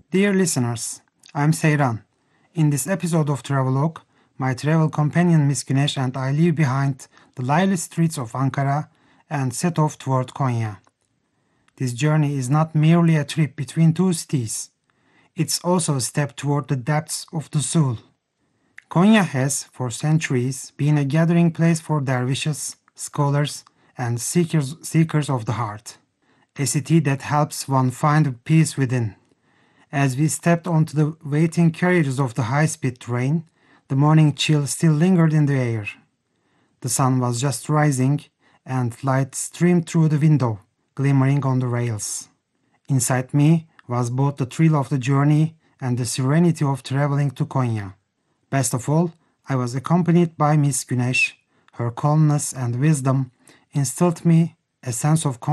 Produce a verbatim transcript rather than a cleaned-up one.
Dear listeners, I'm Seyran. In this episode of Travelog, my travel companion Miss Güneş and I leave behind the lively streets of Ankara and set off toward Konya. This journey is not merely a trip between two cities, it's also a step toward the depths of the soul. Konya has, for centuries, been a gathering place for dervishes, scholars, and seekers, seekers of the heart. A city that helps one find peace within. As we stepped onto the waiting carriages of the high-speed train, the morning chill still lingered in the air. The sun was just rising, and light streamed through the window, glimmering on the rails. Inside me was both the thrill of the journey and the serenity of traveling to Konya. Best of all, I was accompanied by Miss Güneş. Her calmness and wisdom instilled me a sense of